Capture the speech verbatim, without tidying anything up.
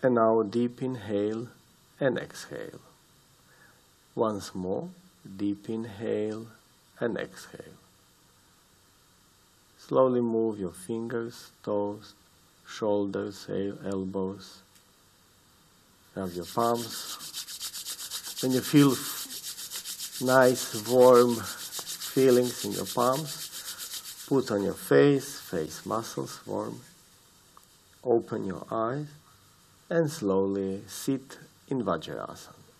And now deep inhale and exhale. Once more, deep inhale and exhale. Slowly move your fingers, toes, shoulders, elbows. Have your palms. When you feel nice, warm feelings in your palms, put on your face, face muscles warm. Open your eyes and slowly sit in Vajrayasana.